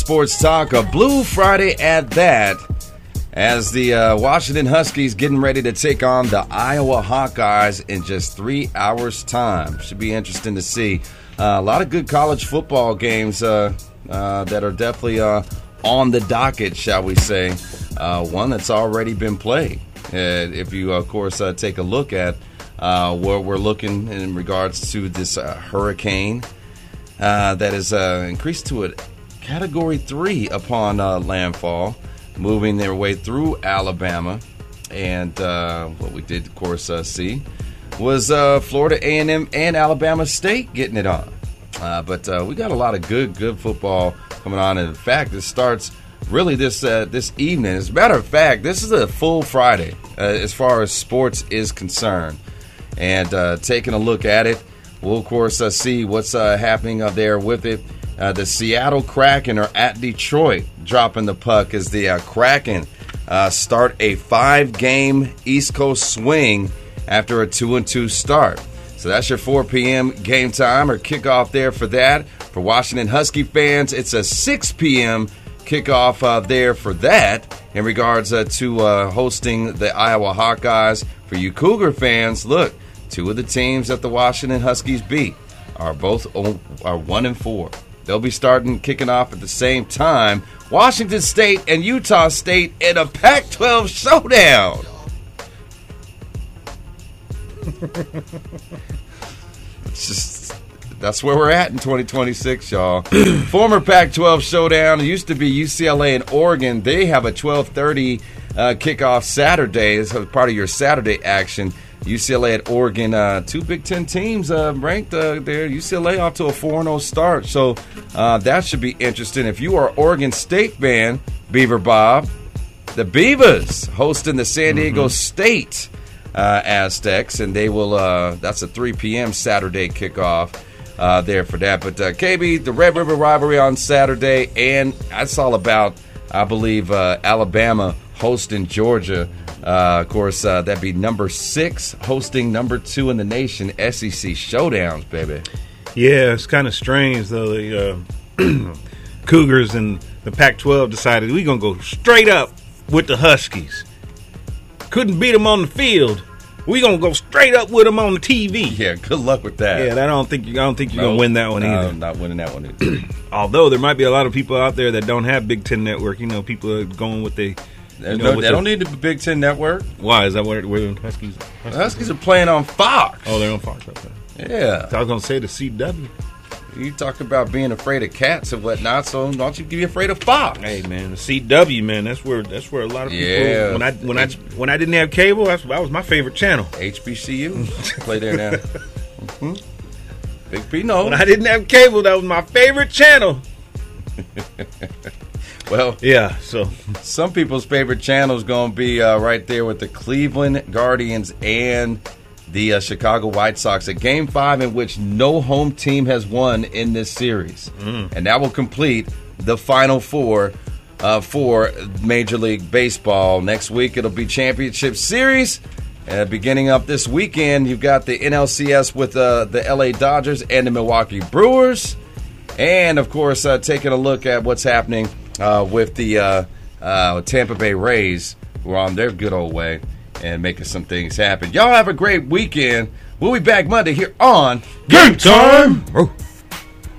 Sports Talk, a Blue Friday at that, as the Washington Huskies getting ready to take on the Iowa Hawkeyes in just 3 hours' time. Should be interesting to see. A lot of good college football games that are definitely on the docket, shall we say. One that's already been played. If you, of course, take a look at where we're looking in regards to this hurricane that is increased to a Category 3 upon landfall, moving their way through Alabama. And what we did, of course, see was Florida A&M and Alabama State getting it on. But we got a lot of good football coming on. And in fact, it starts really this evening. As a matter of fact, this is a full Friday as far as sports is concerned. And taking a look at it, we'll, of course, see what's happening there with it. The Seattle Kraken are at Detroit, dropping the puck as the Kraken start a 5-game East Coast swing after a 2-2 start. So that's your 4 p.m. game time or kickoff there for that. For Washington Husky fans, it's a 6 p.m. kickoff there for that in regards to hosting the Iowa Hawkeyes. For you Cougar fans, look, two of the teams that the Washington Huskies beat are 1-4. They'll be kicking off at the same time. Washington State and Utah State in a Pac-12 showdown. That's where we're at in 2026, y'all. Former Pac-12 showdown. It used to be UCLA and Oregon. They have a 12:30 kickoff Saturday as part of your Saturday action. UCLA at Oregon, two Big Ten teams ranked there. UCLA off to a 4-0 start, so that should be interesting. If you are an Oregon State fan, Beaver Bob, the Beavers hosting the San Diego State Aztecs, and they will. That's a 3 p.m. Saturday kickoff there for that. But KB, the Red River rivalry on Saturday, and that's all about, I believe, Alabama hosting Georgia. Of course, that'd be number 6 hosting number 2 in the nation. SEC showdowns, baby. Yeah, it's kind of strange, though. The Cougars and the Pac-12 decided we're going to go straight up with the Huskies. Couldn't beat them on the field. We're going to go straight up with them on the TV. Yeah, good luck with that. Yeah, I don't think you're going to win that one either. I'm not winning that one either. Although there might be a lot of people out there that don't have Big Ten Network. You know, people are going with the... They don't need the Big Ten Network. Why? Is that where the Huskies? The Huskies are playing on Fox. Oh, they're on Fox. Okay. Yeah. I was going to say the CW. You talk about being afraid of cats and whatnot, so don't you be afraid of Fox? Hey, man, the CW, man, that's where a lot of people. Yeah. When I didn't have cable, that was my favorite channel. HBCU, play there now. Big P knows. When I didn't have cable, that was my favorite channel. Well, yeah, so some people's favorite channel is going to be right there with the Cleveland Guardians and the Chicago White Sox at Game 5, in which no home team has won in this series. And that will complete the Final Four for Major League Baseball. Next week, it'll be Championship Series. Beginning up this weekend, you've got the NLCS with the LA Dodgers and the Milwaukee Brewers. And, of course, taking a look at what's happening with the Tampa Bay Rays, who are on their good old way and making some things happen. Y'all have a great weekend. We'll be back Monday here on Game Time.